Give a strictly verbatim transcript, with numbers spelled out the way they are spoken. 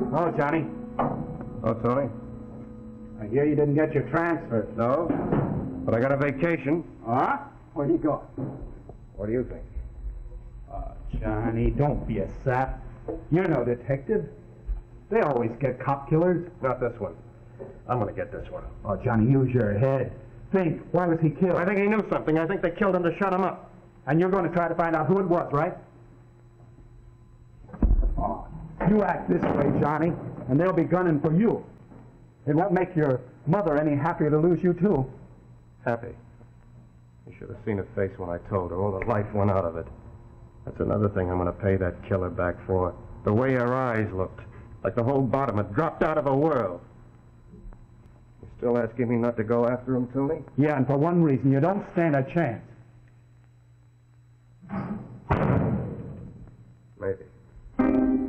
Oh, Johnny. Oh, Tony? I hear you didn't get your transfer. No, but I got a vacation. Huh? Where you going? What do you think? Oh, Johnny, don't be a sap. You're no detective. They always get cop killers. Not this one. I'm gonna get this one. Oh, Johnny, use your head. Think, why was he killed? I think he knew something. I think they killed him to shut him up. And you're going to try to find out who it was, right? Oh, you act this way, Johnny, and they'll be gunning for you. It won't make your mother any happier to lose you, too. Happy. You should have seen her face when I told her. All the life went out of it. That's another thing I'm going to pay that killer back for. The way her eyes looked. Like the whole bottom had dropped out of her world. You still asking me not to go after him, Tony? Yeah, and for one reason, you don't stand a chance. Maybe.